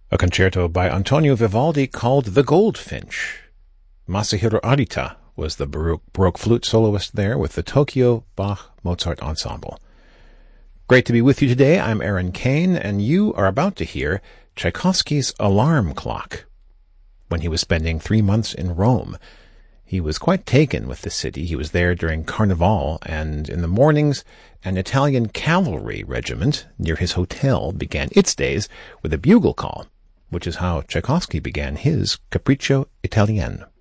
A concerto by Antonio Vivaldi called The Goldfinch. Masahiro Arita was the Baroque flute soloist there with the Tokyo Bach Mozart Ensemble. Great to be with you today. I'm Aaron Kane, and you are about to hear Tchaikovsky's Alarm Clock. When he was spending 3 months in Rome, he was quite taken with the city. He was there during Carnival, and in the mornings, an Italian cavalry regiment near his hotel began its days with a bugle call, which is how Tchaikovsky began his Capriccio Italien.